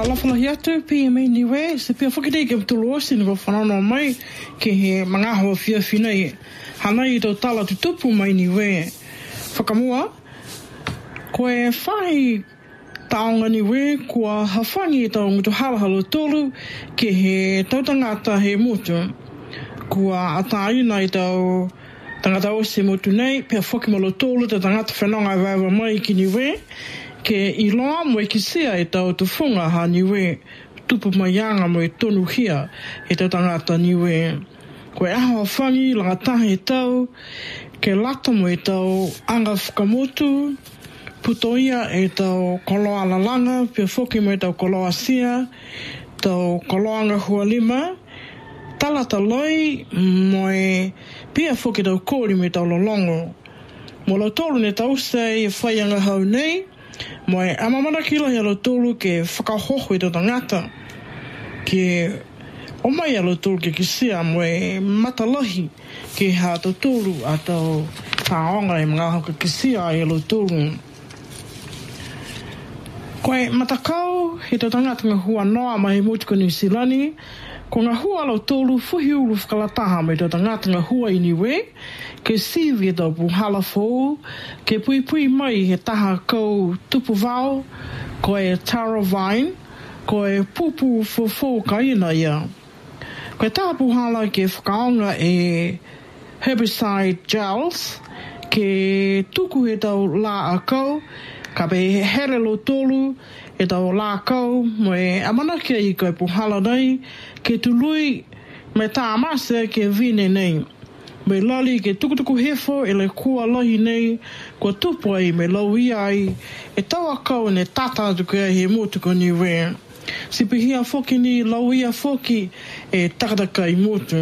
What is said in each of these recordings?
lafala hiatu pi mai niwe se pia whakidei ke mtulu osi ni whanano mai ke he mangaho fia finai hana I tau tala tutupu mai niwe whakamua koe whahi taonga niwe kua hawhangi tau ngutu halahalo tolu ke he tautangata he mutu kua ataina I tau tangata osi mutu nei pia whakimalo tolu te tangata whanonga wawa mai ki niwe ke iloa mo ki sia I tau tufunga ha niwe tupu maianga mo tonu hia he tau tangata niwe koe aho whangi langa tahe tau ke lata mo tau anga whakamotu putoia tau koloa lalanga pia whoki mo tau koloa sia tau koloanga hua lima talata loi moe pia whoki tau kōri mo tau lolongo mo lau tolu ne tau sei whaianga hau nei moe amamana kila he alo tolu ke whakahoho I tau tangata ke o mai alo tolu ke kisia moe matalahi ke ha tau tolu a tau taonga e mga hoka kisia I alo tolu koe matakau he tau tangata ngā hua noa mai motiko New Zealandi ko ngā hua alo tolu fuhi ulu whakalataha mai tau tangata ngā hua I niwe ke siwi e tau puhala fōu, ke pui pui mai he taha kau tupu vau, ko e taro vine, ko e pupu fōfō ka ina ia. Ko e taha puhala ke whakaonga e herbicide gels, ke tuku he tau la a kau, ka pe here lo tolu e tau la kau, mo e amanake I koe puhala nei, ke tului me tā amase ke vine nei. Me lali ke tukutuku hefo e le kua lohi nei kua tupu ai me lau ia ai e taua kau ne tata tuku ai he motuko niwe. Si pihia foki ni lau ia foki e takataka I motu.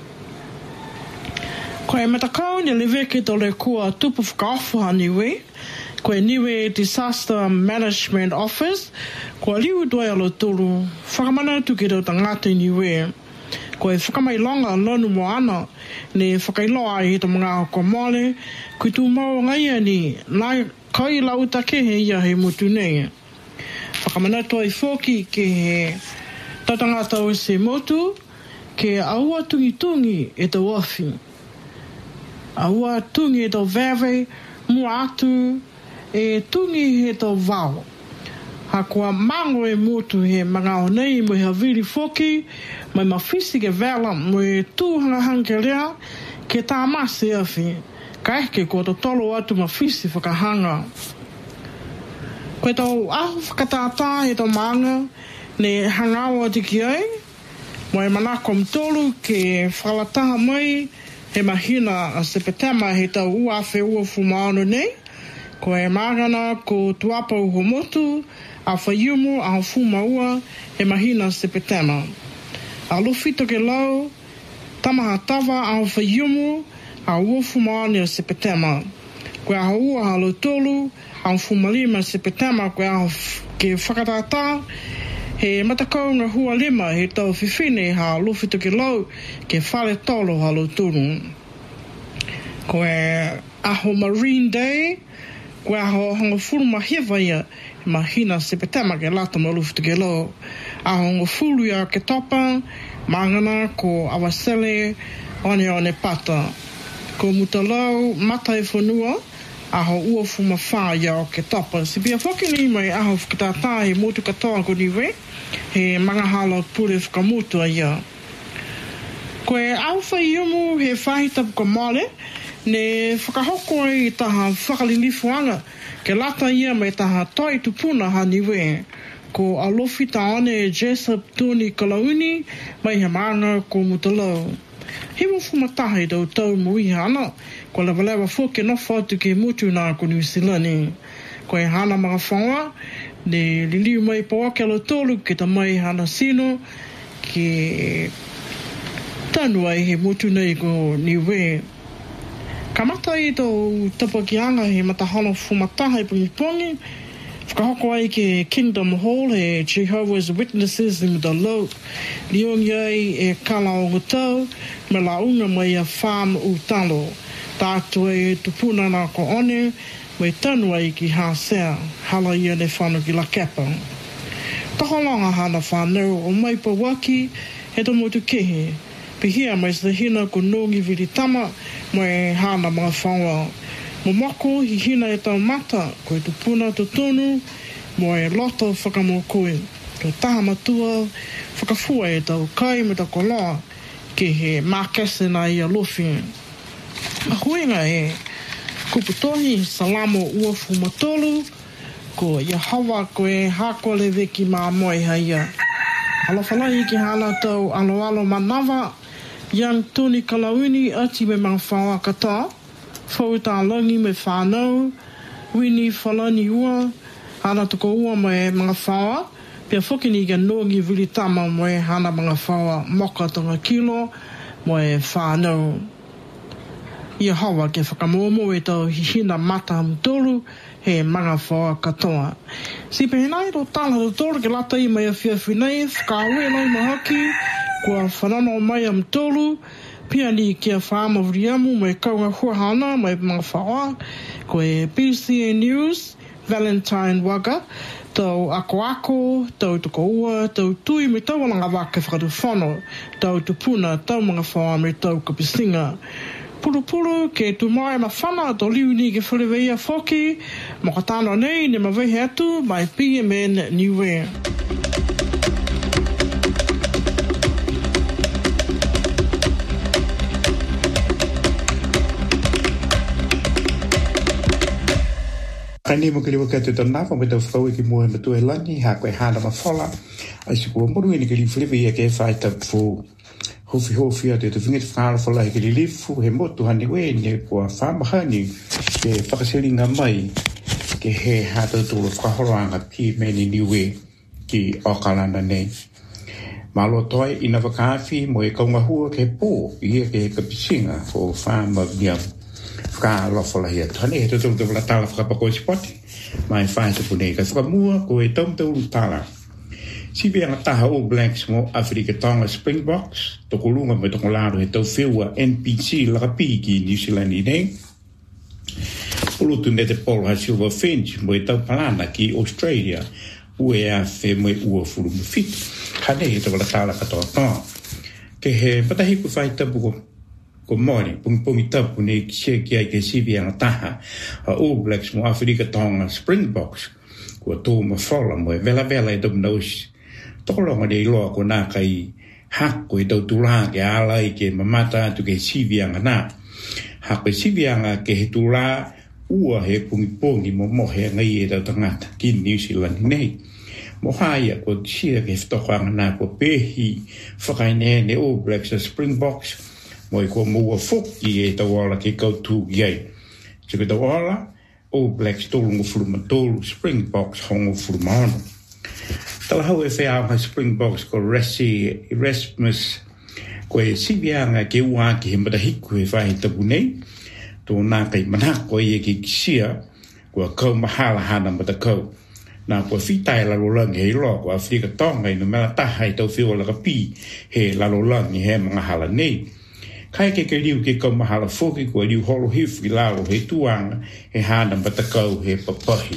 Koe matakau ne le veke to le kua tupu whakaofuha niwe. Koe niwe Disaster Management Office. Koe liu doi alo tolu whakamana tuki tau tangata niwe. Koe whakamai longa lonu mo ana ne whakailoa I hita mga hoko mole kui tu mau ngai ni nai kai lau take he ia he mutu nei. Whakamanato ai whoki ke he tatangata o se motu ke aua tungi tungi e tau ofi. Aua tungi e tau vewe mua atu e tungi he tau vau. Hakua mango e motu he mga o nei mo he haviri whoki mai mawhisi ke vela mo e tūhanga hanke rea ke tā masi awhi. Ka eke ko to tolo atu mawhisi whakahanga. Koe tau ahu whakatātā he tau maanga ne hangawa tiki ai. Mo e manako mtolu ke whakalataha mai he mahina a sepetema he tau uawhe uafu maano nei. Ko e magana ko tuapa uhomotu a whaiumu a hofuma ua he mahina sepetema. A lofito ke lau, tamaha tawa a whaiumu a uofu maani o sepetema. Koe a ua halo tolu, a ufumalima sepetema koe a ke whakatata, he matakau ngā hua lima he tau whiwhine ha lofito ke lau ke whale tolo halo tolu. Koe aho Marine Day, koe aho hongo furu mahiwa ia, mahina sepetema ke lata ma lofito ke lau. Aho ngā furu ia ke topa, mangana ko awasele, one pata. Ko mutalau mata e whanua, aho uafu mawha ia o ke topa. Si pia whoki ni mai aho whakatata he motu katoa ko niwe, he mangahala pure whakamotu a ia. Koe au whaiumu he whahitapu ka mole, ne whakahoko I taha whakalilifuanga, ke lata ia mai taha toi tupuna ha niwe. Ko alofi taone Jessup Tony Kalauni, mai he maanga ko mutalau. Hiwa fumataha I tau tau mui hana, ko lewalewa whoke no whatu ke mutu nā ko New Zealand. Ko e hana mga whaua, ne liliu mai pawa ke alo tolu ke ta mai hana sino, ke tanu ai he mutu nei ko niwe. Ka mata I tau tapakianga he matahano fumataha I pungipongi, whakahoko ai ke Kingdom Hall he Jehovah's Witnesses in the Low. Liong iai e kala o ngutau, me la unga mai a farm u talo. Tātua e tupuna nā ko one, me tanu ai ki hāsea, hala ia ne whanu ki la kepa. Taholanga hana whanau o mai pa waki he to motu kehe. Pihia mai sa hina ko nongi viritama mai hana mga whaua. Mo mako hi hina e tau mata ko e tupuna to tonu mo e loto whakamokoe. Ko taha matua whakafua e tau kai me ta koloa ke he mākese na ia lofi. A huenga e kuputohi salamo uafu matolu ko Yahova ko e hako le veki mā moe haia. Alawhalahi ki hana tau alo manawa yang Tony Kalawini ati me mga whaua kata. Whauta langi me whanau, wini whalani ua, hana tuko ua me mga whaua, pia whukini ka nongi viritama mo e hana mga whaua moka tonga kilo mo e whanau. Ia hawa ke whakamomo e tau hihina mata mtolu he mga whaua katoa. Si pehenai ro tala ro tolu ke lata i mai a whiawhinei, whakawe lai mahaki, kua whanano mai am tolu, pia ni kia whaama vriamu mai kaunga huahana mai mga whaoa, ko e PCA News, Valentine Waga, tau ako, tau tuko ua, tau tui me tau alanga wake whakatu whano, tau tupuna, tau mga whaoa me tau kapisinga. Puru ke tu mai ma whana to liu ni ke whareweia whoki, mokatano nei ne mawehe atu mai PMN Niue. Kani mo kili wakati tona fa me tau whau ki mua me tu e lani ha koe hana ma whala ai si kua moru ni kili whilewe ke whai tau fu hofi a te whingit whangara whala he kili lifu he motu hani we ni kua whamahani ke whakasiringa mai ke he hata tūra whakahoroanga pi meni niwe ki Okalana nei. Malo toi ina wakawhi mo e kaunga hua ke pō ia ke kapisinga o whama miamu. Ka lofola hia tane he tutu te tala whakapako i spoti mai whae tupu nei ka whakamua ko e taumtauru tala si bianga taha All Blacks mo Afrika Tonga Springboks toko lunga me toko laro he tau whiua NPC lakapi ki New Zealand i nei ulutu ne te Paul Silver Finch mo e tau palana ki Australia ue a whe mo e ua furu mo fitu kane he tawala tala katoa toa ke he patahiku whae tapu ko mori pungi tapu ne kisia ki ai ke sivi anga taha All Blacks mo Afrika Tonga Springboks ko tō ma whala mo e vela e tau nausi tokolonga ne iloa ko nā kai hako e tau tūlā ke ala i ke mamata atu ke sivi anga nā hako e sivi anga ke he tūlā ua he pungi mo mohe ngai e tau tangata ki New Zealand nei mo haia ko sia ke whtoko anga nā ko pehi whakaine ne All Blacks Springboks mo e kua mua whoki e tawala ke kautū iai. Te ke tawala, All Blacks tōlungo furuma tōlu, Springboks hongo furuma ono. Tala hau e whea ha Springboks ko Erasmus, ko e sivianga ke ua ki he matahiku e whahe tapu nei, tō nā kai manako e ke kisia, kua kau mahala hana matakau. Nā kua whitai lalolangi hei loa, kua Afrika Tonga ino mela taha i tau whio laka pi he lalolangi he mga hala nei. Kai ke liu ke kau mahala whoki kua liu holo hifu i lalo he tuanga he hana matakau he papahi.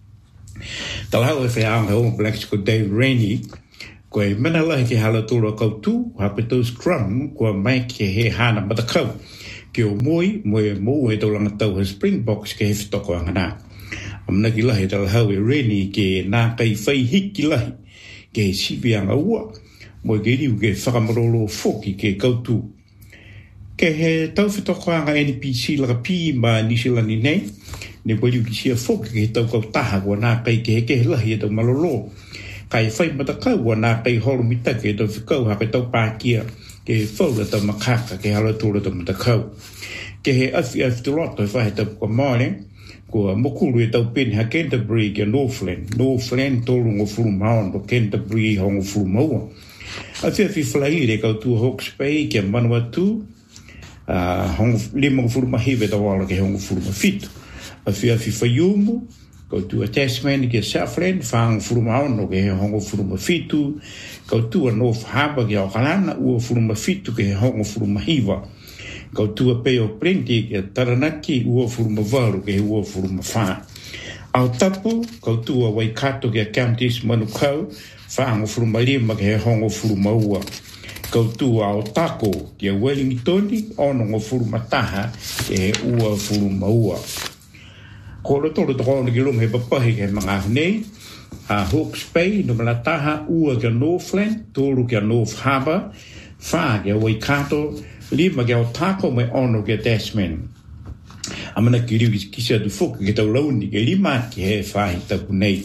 Talau e whaanga All Blacks ko Dave Rennie, ko e mana lahi ke hala tūra koutu, hape tau scrum kua mai ke he hana matakau. Ke o moi e taulanga tau he Springboks ke he whitoko anga nā. Amnaki lahi talau e Rennie ke nā kai whai hiki lahi ke he sivi anga ua, mo ke liu ke whakamarolo whoki ke koutu. Ke he tau whitoko anga NPC laka pi ma New Zealand nei, ne waliu ki sia whoki ke he tau kau taha kua nā kai ke he ke lahi e tau malolo. Kai whai matakau kua nā kai holo mitake e tau whikau hake tau pākia ke he whaura tau makaka ke hala tūra tau matakau. Ke he awhi te roto e whahe tau kua maore, kua mokuru e tau pene ha Canterbury ke Northland tōrungo furu maono Canterbury hongo furu maua. Awhi whalaire kau tua Hawke's Bay ke Manawatu, lima furu mahiwe tawala ke hongo furu mafitu. Awhi whaiumu, kau tua Tasman ke Southland, whaanga furu maono ke hongo furu mafitu, kau tua North Harbour ke Okalana, ua furu mafitu ke hongo furu mahiwa. Kau tua Peo Plenty ke Taranaki, ua furu mavaru ke ua furu mawha. Au tapu, koutua Waikato kia counties manukau, whaango furumalima ke he hongo furumaua. Koutua au tako kia Wellingtoni, ono ngo furumataha ke he ua furumaua. Ko rotoro toko ki lunga he papahi ke mga nei, Hawke's Bay, no malataha ua kia Northland, tolu kia North Harbour, wha kia Waikato, lima kia Otako me ono kia Tasman. Amana ki riu ki se du fuku ki tau launi ke lima ki he whahi tapu nei.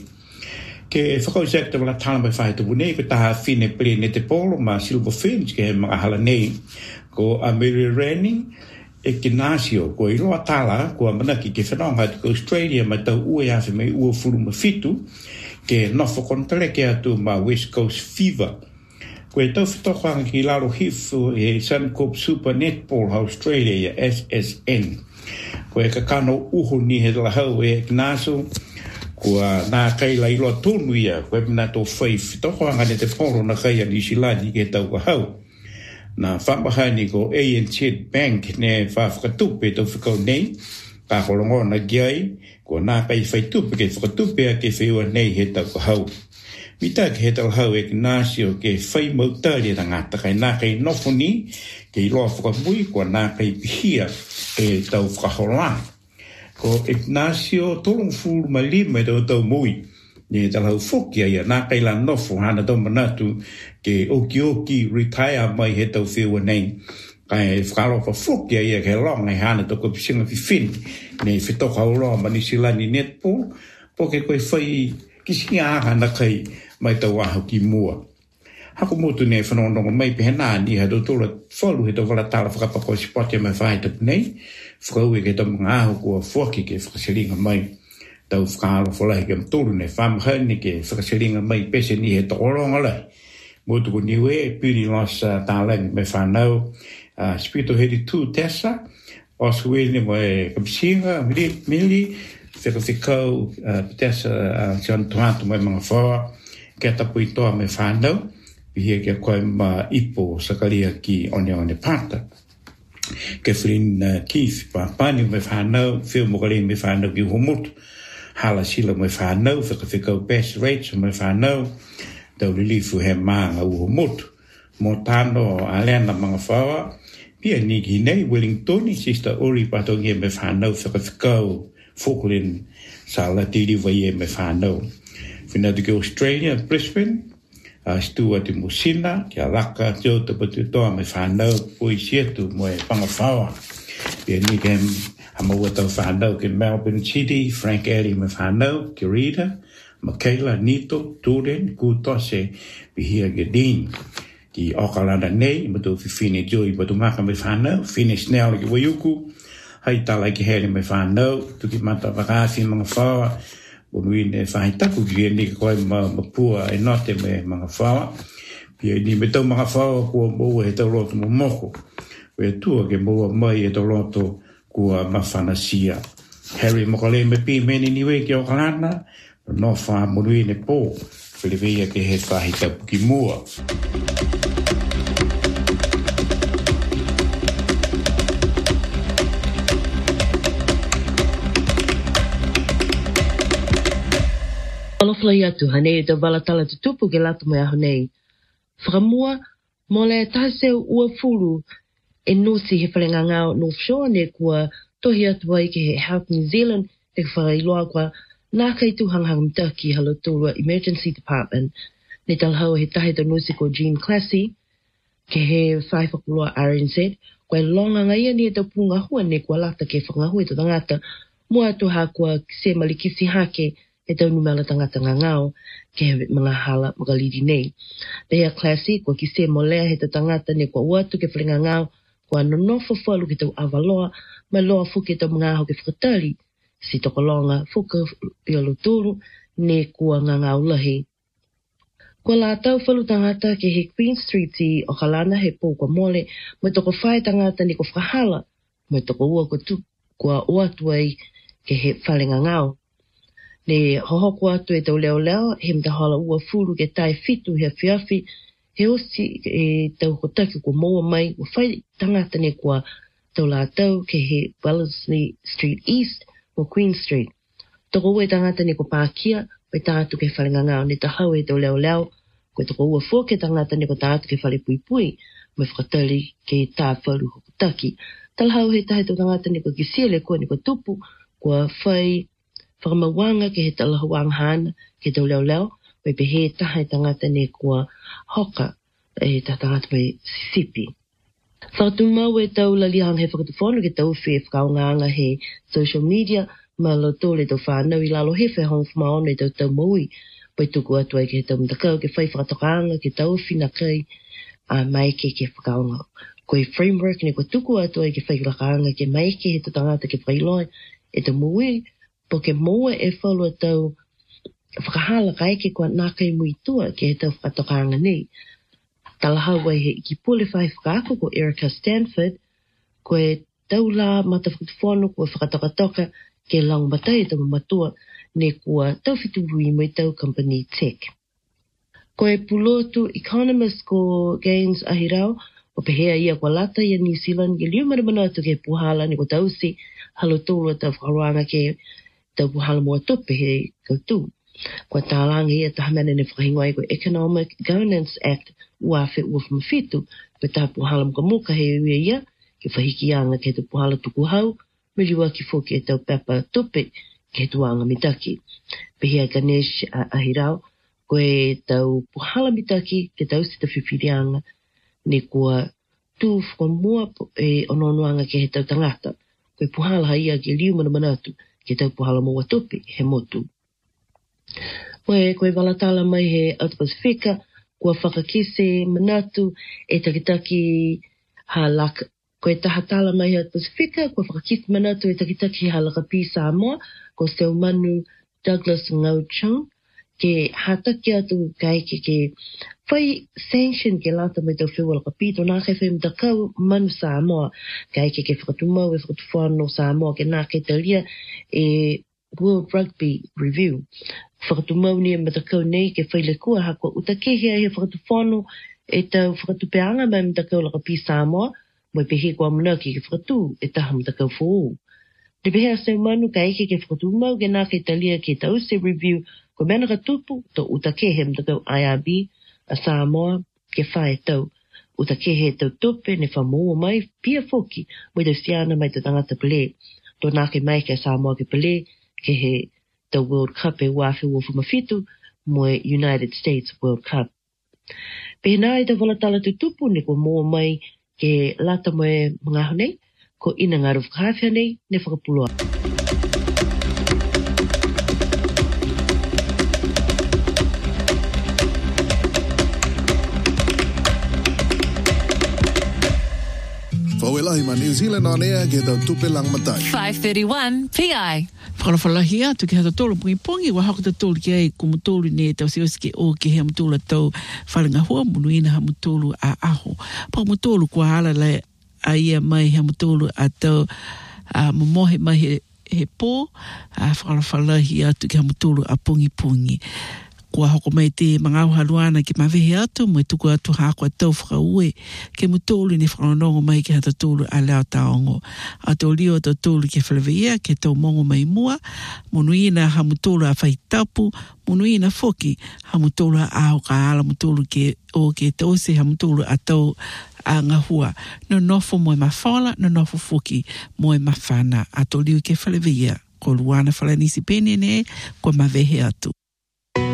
Ke whakau sek te wala tala mai whahi tapu nei, pe taha whine pere ne te polo ma Silver Finch ke he mga hala nei. Ko Amiri Rani, e Kinasio, ko i roa tala, ko amana ki ke whanonga ko Australia ma tau ua iafe mai ua furu ma fitu, ke nofo kontale ke atu ma West Coast Fever. Ko e tau whitokwanga ki laro hifu e Suncorp Super Netball Australia, SSN. Ko e kakano uho ni he lahau e Kinaso, ko nā kai la ilo tonu ia, ko e mina tō whai whitokwanga ne te poro na kai a Nisilani ke tau kahau. Na whamahani ko ANZ Bank ne whawhakatupe tau whikau nei, ka korongo na giai, ko nā kai whaitupe ke whakatupe a ke whiua nei he tau kahau. Mita ke he tau hau e Kinasio ke whai mautari e tangata kai nā kai nofoni, ke i loa whakamui ko nā kai pihia e tau whakahola. Ko Ignacio tolong fulu malima e tau mui, ne tau hau whokia ia nā kai la nofo hana tau manatu ke oki retire mai he tau whiua nei. Kai whakalofa whokia ia ke longa e hana tau kapisinga whiwhin, ne whitoka uroa Manisilani netball, po ke koe whai kisi aha na kai mai tau aho ki mua. Hako motu ne whanononga mai pehena ni ha dotola whalu he tau walatala whakapako spoti mai whai tapu nei, whakau e ke tau mga aho kua whoki ke whakasiringa mai. Tau whakalo whalahi ke mtolu ne whamahani ke whakasiringa mai pese ni he tokoronga lai. Motu ko niwe e piri los tālangi me whanau, spirito heri tū tesa, oswene mo e kapsinga, mili, whakawhikau tesa John Tuatu mai mga whaua, ke tapu i toa me whanau, pihia ke koe ma ipo sakaria ki one pata. Ke Flynn Keith Papani me whanau, whiu mokare me whanau ki Homutu, hala sila me whanau, whakawhikau best rates me whanau, tau lilifu he maanga u Homutu. Mo tano alena mga whaua, pia ni ki nei Wellingtoni, Sister Ori patongi me whanau, whakawhikau Falkland sa la tiri vai me whanau. Whina ki Australia, Brisbane, Stuart Musina, ki a laka, teo te patu toa me whanau, pui sietu mo e pangawhaua. Pia ni ke hamaua tau whanau ke Melbourne City, Frank Alley me whanau, ki Rita, Michaela, Nito, Turen, Kutose, pihia ke Dean. Ki Okalanda nei, matu whiwhine Joy, matu maka me whanau, whine Snell ki Waiuku, hai tala ki hele me whanau, tuki mata wakasi mga whaua, Bonui ne whahitaku ki ni koe mapua e note me mga whaua. Pia ni me tau mga whaua kua moua he tau roto mo moko. Wea tua ke moua mai he tau roto kua mawhanasia. Harry mokale me pi meni niwe ki o kalana, no wha monui ne pō. Whileweia ke he whahitaku ki mua. Aloflai atu, hanei e tau walatala te tupu ke lato mai aho nei. Whakamua, mo le tahaseu ua furu e nosi he wharenga ngāo North Shore ne kua tohi atu ai ke he Health New Zealand te whakailoa kua nā kai tuhanghang mtaki halo tūrua Emergency Department ne talhau he tahe tau nosi ko Jean Classy ke he whaiwhakuloa RNZ koe longa ngaia ni e tau punga hua ne kua lata ke whakangahua to tangata mua atu ha kua se malikisi hake e tau numela tangata ngangao ke mga hala magalidi nei. Pehea Classy, kua ki se molea he tangata ne kua uatu ke wharenga ngao, kua nonofo whalu ke tau awaloa, mai loa fuke tau mga aho ke whakatari, si tokolonga fuka i aluturu ne kua ngangao lahi. Kua la tau whalu tangata ke he Queen Street i o Kalana he pō kua mole, mai toko whae tangata ne kua whahala, mai toko ua kua uatu ai ke he wharenga ngao. Ne hohoko atu e tau leo leo, he mtahala ua furu ke tai fitu hea whiawhi, he osi e tau hotaki kua moa mai, ua whai tangata ne kua tau la tau ke he Wellesley Street East o Queen Street. Toko e tangata ni ko pākia, pe tātu ke whalenga ngāo ne tahau e tau leo leo, ko toko ua fua ke tangata ni ko tātu ke whale pui pui, me whakatali ke tā whalu hokutaki. Talhau he tahe tau tangata ni ko kisiele ko ni ko tupu, kua whai whakamawanga ke he talahawang hana ke tau leo leo, me pe he tahe tangata ni kua hoka e tā tangata mai Sisipi. Whakatu mau e tau lalihang he whakatufonu ke tau whi e whakaonganga he social media, ma lo tole tau whanau I lalo he whehong whamaone tau tau maui, pai tuku atu ai ke he tau mtakau ke whai whakatokanga ke tau whina kai a maike ke whakaonga. Koe framework ne ko tuku atu ai ke whai whakaanga ke maike he tangata ke whailoi e tau maui, po ke moa e whalua tau whakahala kai ke kua nākai mui tua ke he tau whakatokanga nei. Talahau wai he iki pule whai whakaako ko Erica Stanford, koe tau la mata whakatufonu ko whakatokatoka ke lang matai tau matua ne kua tau whituwi mai tau company tech. Koe pulotu economist ko Gaines Ahirau, o pehea ia kua lata ia New Zealand ke liu maramana atu ke puhala ni ko tau si halo tōrua tau whakaroanga ke tau puhala mua tope he kautu. Kua tālanga ia tahamana ne whakahingwai ko Economic Governance Act uawhi uawhimafitu, pe tā puhala muka he uia ia, ke whahikianga ke tau puhala tuku hau, me liua ki fōki e tau pepa tupe ke tuanga mitaki. Pehea Ganesh Ahirau, koe tau puhala mitaki ke tau sita whiwhirianga ne kua tū whakamua e ononuanga ke he tau tangata. Koe puhala haia ke liu manamanatu ke tau puhala mua tupe he motu. Koe walatala mai he Out Pasifika, kua whakakise manatu e takitaki ha laka. Koe tahatala mai he Pasifika, kua whakakise manatu e takitaki ha laka pi Samoa, ko Seu Manu Douglas Ngauchang, ke hataki atu kai ke whai sanction ke lata mai tau whiwa laka pi, tō nā kei whai mtakau manu Samoa, kai ke whakatumau e whakatuwhano Samoa, ke nā kei talia e World Rugby Review. Whakatumau ni e matakau nei ke whaile kua hako utakehea he whakatuwhano e tau whakatupeanga mai matakau laka pi Samoa, mai pehe kua manaki ke whakatu e taha matakau whoo. Te pehe Seu Manu ka eke ke whakatumau ke nā kei talia ke tau se review ko mena ka tupu tō utakehe matakau IRB a Samoa ke whae tau. Utakehe tau tupe ne whamoa mai pia whoki mai tau siana mai tau tangata pele. Tō nā ke mai ke Samoa ke pele ke he the World Cup e wāwhi wawhimafitu mo United States World Cup. Pēnā e te walatala tu tupu ne ko mō mai ke lata mo e mga honei, ko ina ngā rufkahawhia nei ne whakapulua. Whawelahi ma New Zealand on air ke tau tupe lang matai. 531 PI. Whakalawhalahi atu ke hata tolu pungi wa hako ta tolu ki ai kumutolu ne tau siwasi ke o ke hea mutolu tau whalinga hua munuina ha mutolu a aho. Pa mutolu kua hala lai a ia mai hea mutolu a tau mamohe mai he pō. Whakalawhalahi atu ke hea mutolu a pungi. Kua hoko mai te mangau haluana ki mawehe atu, mo e tuku atu hako a tau whakaue, ke mutolu ni whakanongo mai ki hata tolu a leo taongo. A tau lio tau tolu ke whalaweia, ke tau mongo mai mua, monuina ha mutolu a whaitapu, monuina foki ha mutolu a aho ka ala mutolu ke o ke tause ha mutolu a tau a ngahua. No nofo mo e mawhala, no nofo foki mo e mawhana. A tau lio ke whalaweia, ko luana whalanisi pene ne, ko mawehe atu.